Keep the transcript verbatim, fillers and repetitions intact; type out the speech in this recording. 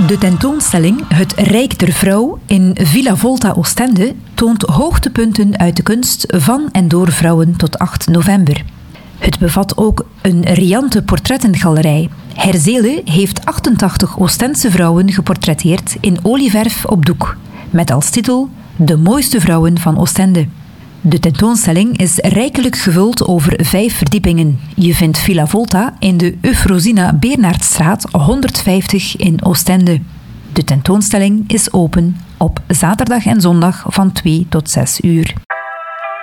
De tentoonstelling Het Rijk der Vrouw in Villa Volta Oostende toont hoogtepunten uit de kunst van en door vrouwen tot acht november. Het bevat ook een riante portrettengalerij. Herzele heeft achtentachtig Oostense vrouwen geportretteerd in olieverf op doek, met als titel De mooiste vrouwen van Oostende. De tentoonstelling is rijkelijk gevuld over vijf verdiepingen. Je vindt Villa Volta in de Eufrosina Beernaertstraat honderdvijftig in Oostende. De tentoonstelling is open op zaterdag en zondag van twee tot zes uur.